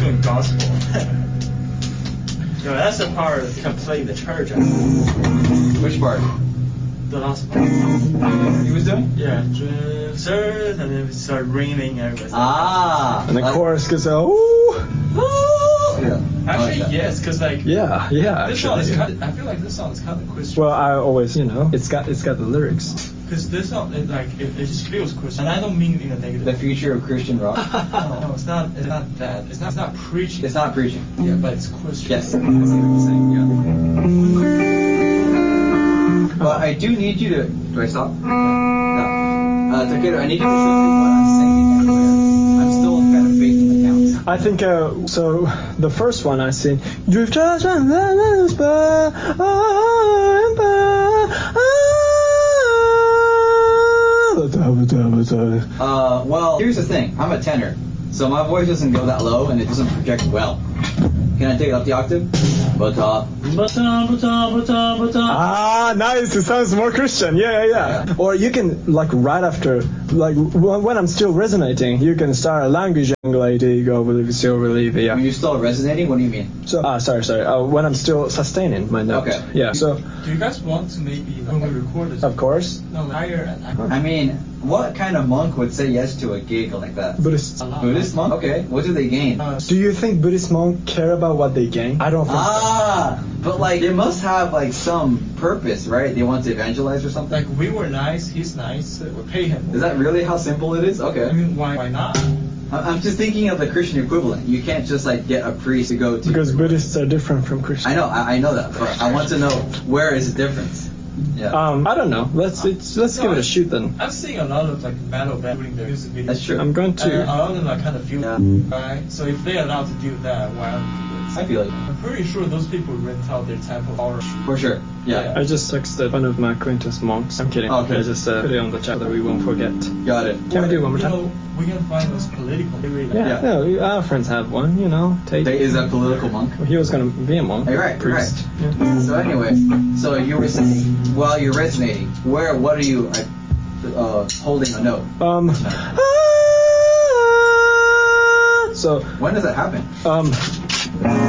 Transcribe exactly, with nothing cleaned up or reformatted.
doing gospel. You know, that's the part that can play the church. I think. Which part? The last part. He was doing? Yeah, Jesus, and then it started raining and everything. Ah. And the like, chorus goes, oh. Yeah. Actually, like yes, because like Yeah, yeah, this song is actually. kind of, I feel like this song is kind of Christian. Well, I always, you know, it's got it's got the lyrics. Because this song, it, like, it, it just feels Christian, and I don't mean it in a negative The way. future of Christian rock. No, no, it's not. It's not that. It's not. It's not preaching. It's not preaching. Yeah, but it's Christian. Yes, I see what you're saying. Yeah. But I do need you to. Do I stop? No. Uh, Takeru, I need you to show me what I'm saying everywhere. I'm still kind of faking the counts. I think, uh, so, the first one I sing, You've just run the Uh, well, here's the thing. I'm a tenor, so my voice doesn't go that low and it doesn't project well. Can I take it up the octave? Bata, bata, bata, bata, bata. Ah, nice. It sounds more Christian. Yeah, yeah, yeah. Yeah. Or you can, like, right after, like, w- when I'm still resonating, you can start a language lady, go believe, still believe, yeah. When you're still resonating, what do you mean? So, ah, sorry, sorry. Uh, when I'm still sustaining my note. Okay. Yeah. So, Do you guys want to maybe when we record this? of course, No, higher and higher. I mean, what kind of monk would say yes to a gig like that? Buddhists. Buddhist monk? Okay. What do they gain? Uh, Do you think Buddhist monks care about what they gain? I don't think Ah, but like they must have like some purpose, right? They want to evangelize or something. like we were nice, he's nice, uh, we pay him. Is that really how simple it is? I Okay. mean, why? Why not? I- I'm just thinking of the Christian equivalent. You can't just like get a priest to go to. because Buddhists are different from Christians. I know, I, I know that, but I want to know where is the difference. Yeah. Um, I don't know. Let's it's, let's give it a shoot then. I'm seeing a lot of like metal bands doing their music videos. That's true. I'm going And to. a lot of them are kind of feel Yeah. right. So if they're allowed to do that, why aren't we? I feel it. I'm pretty sure those people rent out their type of horror. For sure. Yeah. I just texted one of my acquaintance monks. I'm kidding. Okay. I just uh, put it on the chat that we won't forget. Got it. Can we do it one more You time? know, we can find those political. Yeah, Yeah. no, we- our friends have one, you know. Tate. They- Is that political monk? He was gonna be a monk. Hey, right, priest. right. Yeah. So anyway, so you were saying while you're resonating, where, what are you uh, uh, holding a note? Um. So, When does that happen? um.